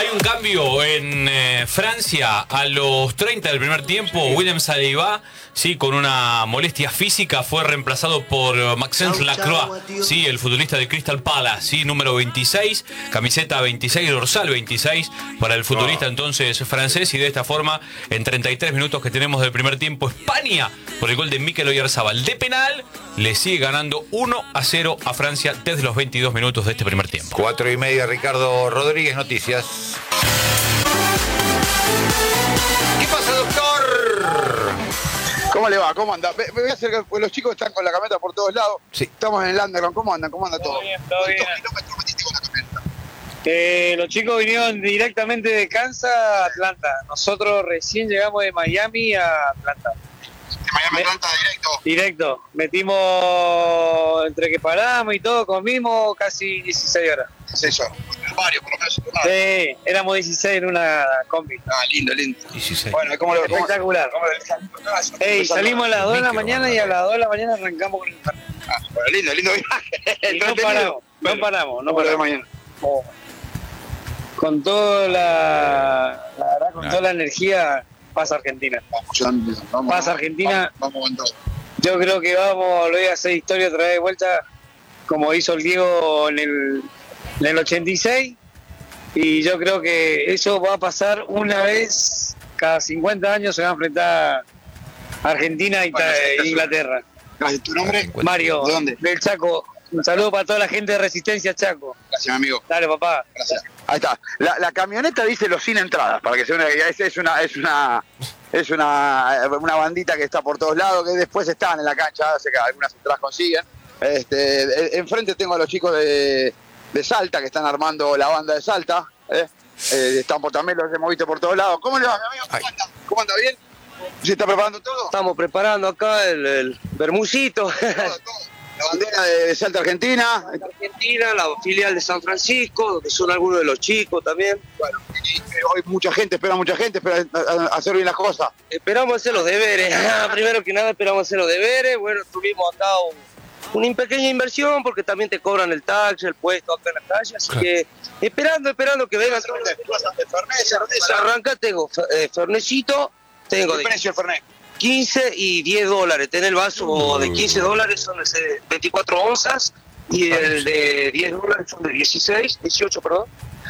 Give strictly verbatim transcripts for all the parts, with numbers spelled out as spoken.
Hay un cambio en eh, Francia a los treinta del primer tiempo. William Saliba, sí, con una molestia física, fue reemplazado por Maxence Lacroix, sí, el futbolista de Crystal Palace, sí, número veintiséis, camiseta veintiséis, dorsal veintiséis para el futbolista entonces francés. Y de esta forma, en treinta y tres minutos que tenemos del primer tiempo, España, por el gol de Mikel Oyarzabal de penal, le sigue ganando uno a cero a Francia desde los veintidós minutos de este primer tiempo. Cuatro y media, Ricardo Rodríguez, noticias. ¿Qué pasa, doctor? ¿Cómo le va? ¿Cómo anda? Me, me voy a acercar, pues los chicos están con la camioneta por todos lados. Sí. Estamos en el underground. ¿Cómo andan? ¿Cómo anda todo? Todo bien, todo bien. ¿Cuántos kilómetros metiste con la camioneta? Eh, los chicos vinieron directamente de Kansas a Atlanta. Nosotros recién llegamos de Miami a Atlanta. De Miami a Atlanta directo. Directo. Metimos, entre que paramos y todo, comimos casi dieciséis horas. Es eso. Varios, por lo menos. Sí, éramos dieciséis en una combi. Ah, lindo, lindo. dieciséis. Bueno, ¿cómo lo cómo, Espectacular. cómo lo- Ey, salimos a las dos de la Micro, mañana y a las dos de la mañana arrancamos con el carro. Ah, bueno, lindo, lindo viaje. Y no paramos, no paramos, no ¿Cómo lo de paramos. mañana? Con toda la, la verdad, con toda la energía, pasa Argentina. Vamos, vamos, vamos. Pasa Argentina. Vamos, vamos con todo. Yo creo que vamos, lo voy a hacer historia otra vez de vuelta, como hizo el Diego en el, en el ochenta y seis, y yo creo que eso va a pasar una vez cada cincuenta años. Se va a enfrentar Argentina e Bueno, sí, sí. Inglaterra. Gracias. ¿Tu nombre? Mario, ¿De dónde? del Chaco. Un saludo para toda la gente de Resistencia Chaco. Gracias, mi amigo. Dale, papá. Gracias. Ahí está. La, la camioneta dice los sin entradas, para que se una es, es una es una es una una bandita que está por todos lados, que después están en la cancha, sé que algunas entradas consiguen. Este, enfrente tengo a los chicos de, de Salta que están armando la banda de Salta, ¿eh? Eh, están por también, los hemos visto por todos lados. ¿Cómo le va, mi amigo? ¿Cómo anda? ¿Cómo anda? ¿Bien? ¿Se está preparando todo? Estamos preparando acá el, el bermucito. Todo, todo. La bandera de, de Salta Argentina. Argentina, la filial de San Francisco, donde son algunos de los chicos también. Bueno, y, y hoy mucha gente, espera mucha gente, espera a- a- hacer bien las cosas. Esperamos hacer los deberes. Primero que nada, esperamos hacer los deberes. Bueno, tuvimos acá un, una pequeña inversión porque también te cobran el taxi, el puesto acá en la calle. Así Claro. que esperando, esperando que vengan todos los. Arranca, tengo eh, Fernecito, tengo ¿Qué de precio el Fernet? quince y diez dólares. Tenés el vaso de quince dólares, son de veinticuatro onzas. Y el de diez dólares son de dieciséis, dieciocho, perdón.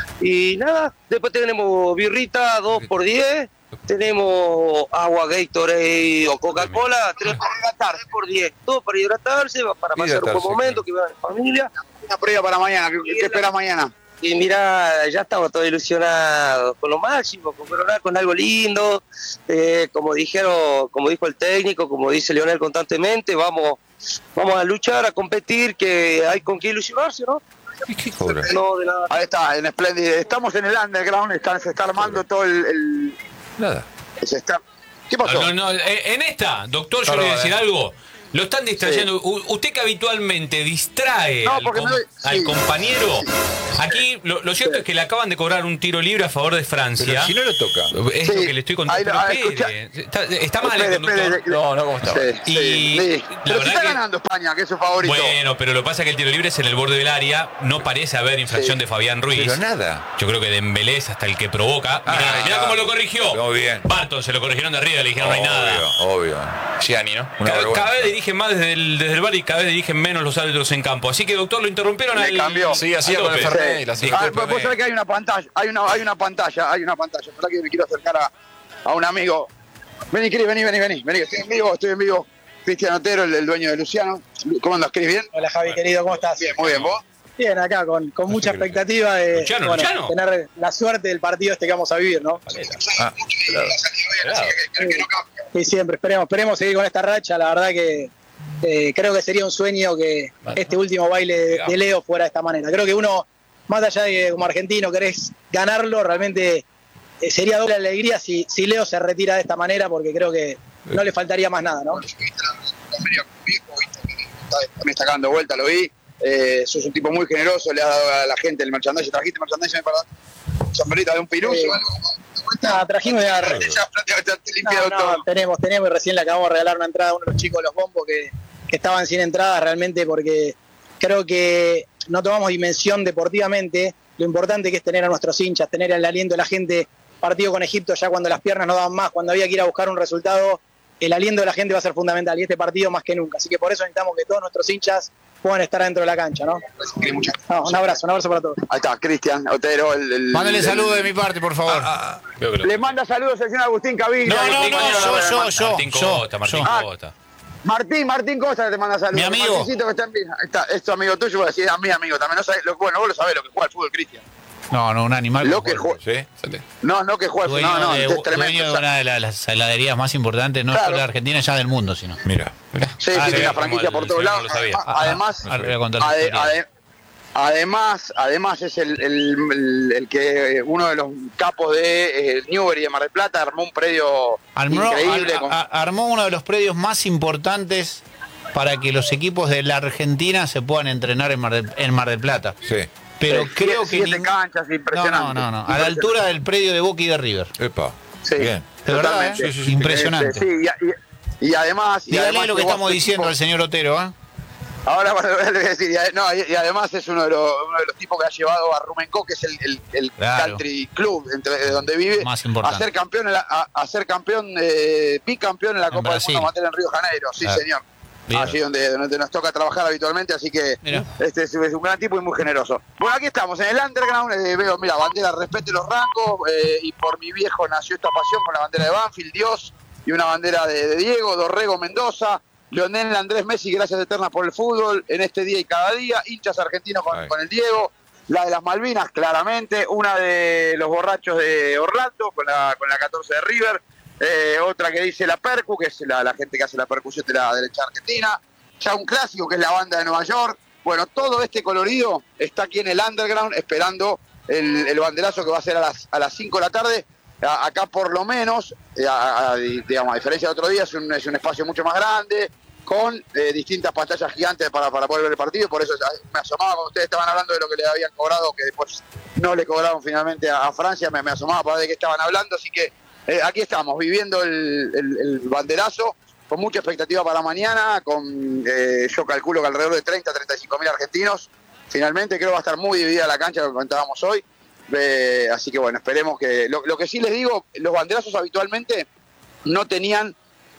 Y nada, después tenemos birrita dos por diez. Tenemos agua Gatorade o Coca-Cola tres por diez. Todo para hidratarse, para pasar un Hidratarse, buen momento, que vean la familia. Una prueba para mañana, ¿qué, qué esperas mañana? Y mira, ya estamos todos ilusionados con lo máximo, con coronar con algo lindo, eh, como dijeron, como dijo el técnico, como dice Leonel constantemente, vamos, vamos a luchar, a competir, que hay con qué ilusionarse, ¿no? ¿Y qué cobra? No, de nada. Ahí está, en Splendid. Estamos en el underground, está- se está armando todo el... el- Nada. se está... ¿Qué pasó? No, no, eh, en esta, doctor, yo Perdón, le voy a decir eh. algo. Lo están distrayendo. U- Usted que habitualmente distrae No, al, porque com- me doy- al sí. compañero. Aquí lo, lo cierto es que le acaban de cobrar un tiro libre a favor de Francia. Pero si no lo toca. Es Sí. lo que le estoy contando. Ahí lo- Pero ah, espere, escucha. está, está mal Espere, el conductor. espere, No, no, ¿cómo estaba? Sí, Y sí, sí. la Pero verdad si está que- ganando España, que es su favorito. Bueno, pero lo que pasa es que el tiro libre es en el borde del área. No parece haber infracción Sí. de Fabián Ruiz. Pero nada. Yo creo que Dembélé es hasta el que provoca. Mirá, Ah, mirá cómo lo corrigió. Muy bien. Barton se lo corrigieron de arriba, le dijeron no hay nada. Obvio, obvio. Gianni, ¿no? Una Cada, vergüenza. cada vez dirigen más desde el, desde el bar y cada vez dirigen menos los árbitros en campo. Así que, doctor, lo interrumpieron Le al... cambió. Sí, así al con el tope. Fernet. la Sí. cinco Ah, del vos Fernet. sabés que hay una pantalla, hay una, hay una pantalla, hay una pantalla. ¿Verdad que me quiero acercar a, a un amigo? Vení, Cris, vení, vení, vení, vení, estoy en vivo, estoy en vivo. Cristian Otero, el, el dueño de Luciano. ¿Cómo andas, Cris? ¿Bien? Hola Javi, querido, ¿cómo estás? Bien, muy bien, ¿vos? Bien, acá con, con mucha expectativa de Luciano, bueno, Luciano. tener la suerte del partido este que vamos a vivir, ¿no? Ah, claro. Claro. Y siempre, esperemos, esperemos seguir con esta racha, la verdad que eh, creo que sería un sueño que este último baile de, de Leo fuera de esta manera. Creo que uno, más allá de que como argentino querés ganarlo, realmente eh, sería doble alegría si, si Leo se retira de esta manera, porque creo que no le faltaría más nada, ¿no? Me está dando vuelta, lo vi. Eh, sos un tipo muy generoso, le has dado a la gente el merchandising. ¿Trajiste merchandising para sombrita de un piruso Sí. o algo? Ah, trajimos de Ya, ya te he limpiado No, todo. no, tenemos, tenemos y recién le acabamos de regalar una entrada a uno de los chicos de los bombos que, que estaban sin entrada realmente porque creo que no tomamos dimensión deportivamente lo importante que es tener a nuestros hinchas, tener el aliento de la gente. Partido con Egipto, ya cuando las piernas no daban más, cuando había que ir a buscar un resultado, el aliento de la gente va a ser fundamental, y este partido más que nunca. Así que por eso necesitamos que todos nuestros hinchas puedan estar dentro de la cancha, ¿no? No, un abrazo, un abrazo para todos. Ahí está, Cristian Otero. El, el, Mándale el, saludos de mi parte, por favor. Ah, ah, Le manda saludos el señor Agustín Cavilla. No, no, Agustín no, Cavilla, yo, yo, yo. Martín Costa, Martín Ah, Costa. Martín, Martín Costa te manda saludos. Mi amigo. Martincito que está en Villa. Ahí está, es tu amigo tuyo, voy a decir, a mi amigo también. No sabés, lo, bueno, vos lo sabés lo que juega al fútbol, Cristian. No, no, un animal. Lo que juega. ¿sí? No, no que juega, Dueño no, no, de, es tremendo. dueño de O sea, una de las, las heladerías más importantes, no Claro. solo de Argentina, ya del mundo, sino. Mira, mira. Sí, Ah, tiene sí, una como franquicia el por todos señor lados. no lo sabía. A- Además, Ahora voy a contar la ade- historia. ade- además, además es el, el, el- el que uno de los capos de eh, Newbery de Mar del Plata armó un predio Armó, increíble. ar- con- a- armó uno de los predios más importantes para que los equipos de la Argentina se puedan entrenar en Mar del, en Mar del Plata. Sí. Pero Eh, creo siete- que. siete ning- canchas, no, impresionante. no, no, no. A la altura del predio de Boca y de River. Epa. Sí, Bien. De verdad, totalmente. ¿eh? Sí, sí, sí. Impresionante. Este, sí, y, y- y además. y Dígale además lo que llevó a estamos su diciendo equipo- al señor Otero, ¿eh? Ahora bueno, le voy a decir, y, ade- no, y, y además es uno de, los, uno de los tipos que ha llevado a Rumenco, que es el, el, el Claro. country club entre, de donde vive, Más a importante. ser campeón, en la- a, a ser campeón, eh, bicampeón en la En Copa del Brasil. Mundo Amateur en Río de Janeiro, sí Claro. señor. Bien. Allí donde, donde nos toca trabajar habitualmente, así que Mira. este es, es un gran tipo y muy generoso. Bueno, aquí estamos en el underground, eh, veo, mira, bandera, respete los rangos, eh, y por mi viejo nació esta pasión por la bandera de Banfield, Dios, y una bandera de, de Diego, Dorrego Mendoza, Lionel Andrés Messi, gracias eternas por el fútbol, en este día y cada día, hinchas argentinos con, Ay. con el Diego, la de las Malvinas, claramente, una de los borrachos de Orlando, con la, con la catorce de River, eh, otra que dice la Percu, que es la, la gente que hace la percusión de la derecha argentina, ya un clásico que es la banda de Nueva York. Bueno, todo este colorido está aquí en el underground esperando el, el banderazo que va a ser a las a las cinco de la tarde. A- acá por lo menos, eh, a, a- digamos, a diferencia de otro día, es un, es un espacio mucho más grande, con eh, distintas pantallas gigantes para, para poder ver el partido. Por eso ya me asomaba cuando ustedes estaban hablando de lo que le habían cobrado, que después no le cobraron finalmente a, a Francia, me, me asomaba para ver de qué estaban hablando. Así que eh, aquí estamos, viviendo el, el- el banderazo, con mucha expectativa para mañana, con eh, yo calculo que alrededor de treinta, treinta y cinco mil argentinos. Finalmente creo que va a estar muy dividida la cancha, lo que comentábamos hoy. Eh, así que bueno, esperemos que... Lo, lo que sí les digo, los banderazos habitualmente no tenían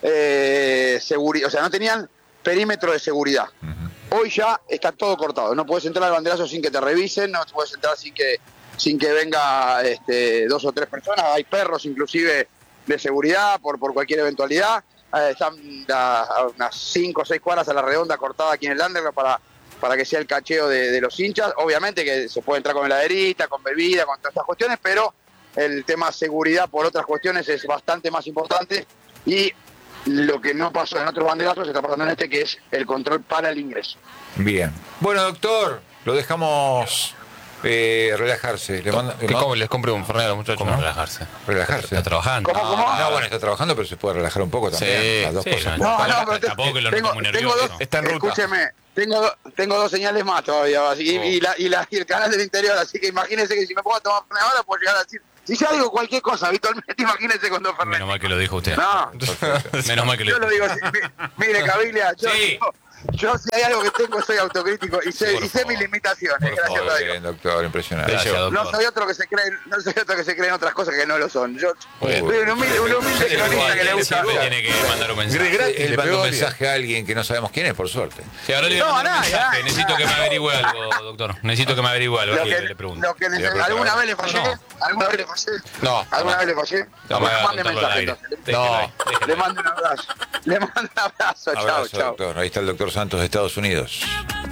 eh, seguridad, o sea, no tenían perímetro de seguridad. Hoy ya está todo cortado, no puedes entrar al banderazo sin que te revisen, no puedes entrar sin que sin que venga este, dos o tres personas, hay perros inclusive de seguridad por, por cualquier eventualidad. Eh, están a, a unas cinco o seis cuadras a la redonda cortada aquí en el underground para, para que sea el cacheo de, de los hinchas. Obviamente que se puede entrar con heladerita, con bebida, con todas estas cuestiones, pero el tema seguridad por otras cuestiones es bastante más importante, y lo que no pasó en otros banderazos está pasando en este, que es el control para el ingreso. Bien. Bueno, doctor, lo dejamos eh, relajarse. Le manda- le ¿Qué, manda- ¿Cómo les compro un Fernet a los muchachos? ¿Cómo? No relajarse. Relajarse. Está trabajando. ¿Cómo, cómo? No, bueno, está trabajando, pero se puede relajar un poco también. Sí, Las dos sí, cosas. no, No, no, pero te- Tampoco que lo tengo, noto muy tengo nervioso. dos, Está en ruta. escúcheme, tengo, do- tengo dos señales más todavía, así, Oh. y, y la, y, la, y el canal del interior, así que imagínense que si me pongo a tomar Fernet ahora puedo llegar a decir, si ya digo cualquier cosa habitualmente, imagínense con dos Fernet. Menos mal que lo dijo usted. No, Menos mal que lo yo dijo. lo digo así, mi- mire Cabilia, yo, Sí. yo, yo si hay algo que tengo soy autocrítico y sé, Por y sé favor. mis limitaciones, Por gracias favor, a Dios. Bien, doctor, impresionante. Gracias, No doctor. soy otro que se cree, no soy otro que se cree en otras cosas que no lo son. Yo Bueno. soy un humilde, un humilde Pero cronista igual, que le él gusta. siempre tiene que mandar un mensaje. Gratis, le le mandó pegó un bien. mensaje a alguien que no sabemos quién es, por suerte. Sí, ahora le voy a No, mandar un nada, mensaje. nada, Necesito que me nada. averigüe algo, doctor. Necesito que me averigüe algo. Lo Aquí que, le pregunto. lo que Sí, neces- pero ¿Alguna no. vez le fallé? No. ¿Alguna vez le fallé? No, ¿Alguna no. vez le fallé? No, me va a Mande contarlo al mensaje aire. entonces. Déjelo No. ahí, déjelo Le ahí. mando un abrazo. Le mando un abrazo. Chao, Abrazo, chao. doctor. Ahí está el doctor Santos de Estados Unidos.